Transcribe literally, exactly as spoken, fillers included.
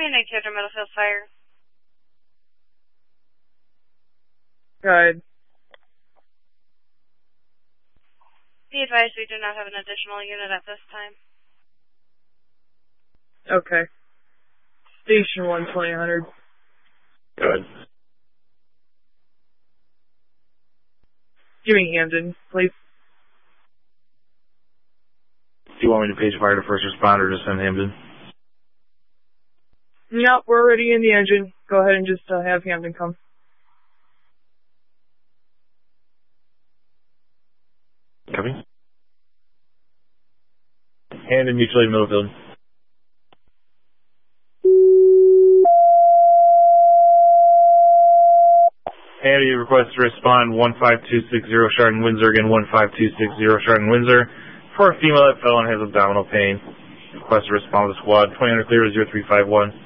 Unit Care to Middlefield Fire. Good. Be advised we do not have an additional unit at this time. Okay. Station one, twenty hundred. Good. Give me Hamden, please. Do you want me to page fire to first responder to send Hamden? Yep, we're already in the engine. Go ahead and just uh, have Hamden come. Copy. Hamden, mutual aid Middlefield. Hamden, you request to respond one five two six zero Chardon Windsor, again one five two six zero Chardon Windsor. For a female that fell and has abdominal pain. Request to respond to the squad, twenty hundred clear to zero three five one.